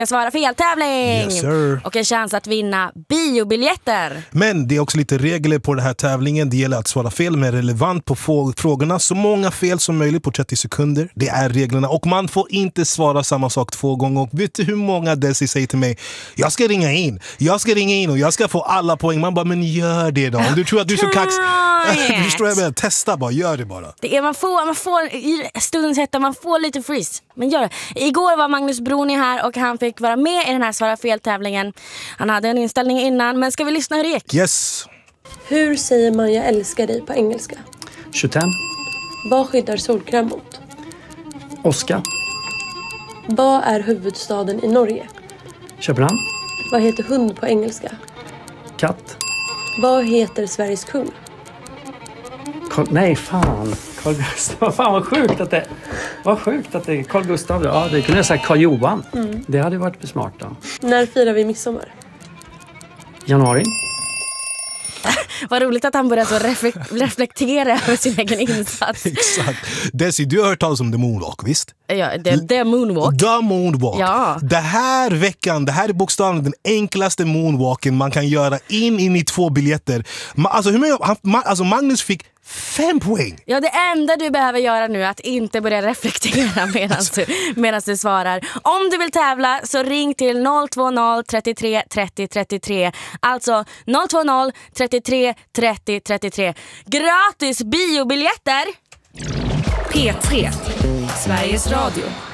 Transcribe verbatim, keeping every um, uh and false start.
Jag svarar fel-tävling. Yes, sir. Och en chans att vinna biobiljetter. Men det är också lite regler på den här tävlingen. Det gäller att svara fel med relevant på frågorna. Så många fel som möjligt på trettio sekunder. Det är reglerna. Och man får inte svara samma sak två gånger. Och vet du hur många Desi säger till mig? Jag ska ringa in. Jag ska ringa in och jag ska få alla poäng. Man bara, men gör det då. Om du tror att du är så kax... Du förstår jag menar. Testa bara, gör det bara. Det är, man får, man får i stundens hetta, man får lite freeze. Men gör det. Igår var Magnus Broni här och han fick vara med i den här svara fel-tävlingen. Han hade en inställning innan, men ska vi lyssna hur det gick? Yes. Hur säger man jag älskar dig på engelska? tjugofem. Vad skyddar solkräm mot? Oskar. Vad är huvudstaden i Norge? Köpenhamn. Vad heter hund på engelska? Katt. Vad heter Sveriges kung? Carl, nej, fan. Carl Gustav. Fan vad sjukt att det... Vad sjukt att det är Carl Gustav. Ja, det kunde jag säga Carl Johan. Mm. Det hade varit smart då. När firar vi midsommar? Januari. Vad roligt att han började så reflek- reflektera över sin egen insats. Exakt. Desi, du har hört talas om The Moonwalk, visst? Ja, the, the Moonwalk. The Moonwalk. Ja. Det här veckan, det här är bokstavligen den enklaste moonwalken man kan göra in, in i två biljetter. Ma- alltså, hur mycket, han, ma- alltså Magnus fick fem poäng. Ja, det enda du behöver göra nu är att inte börja reflektera medan du, medan du svarar. Om du vill tävla så ring till noll två noll, trettiotre, trettio, trettiotre. Alltså noll två noll, trettiotre, trettio, trettiotre. Gratis biobiljetter! P tre, Sveriges Radio.